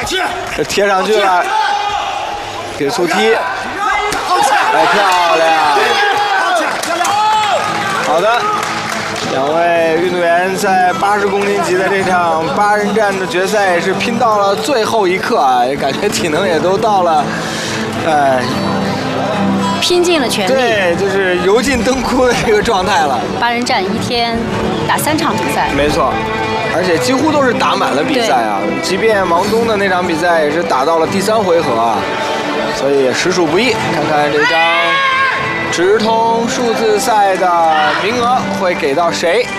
这贴上去了，给出踢，哎，漂亮！好的，两位运动员在80公斤级的这场8人战的决赛也是拼到了最后一刻啊，感觉体能也都到了， 拼尽了全力。 对，就是油尽灯枯的这个状态了。 8人战一天打3场比赛， 没错，而且几乎都是打满了比赛啊。即便王东的那场比赛也是打到了第3回合啊，所以也实属不易。看看这张直通数字赛的名额会给到谁？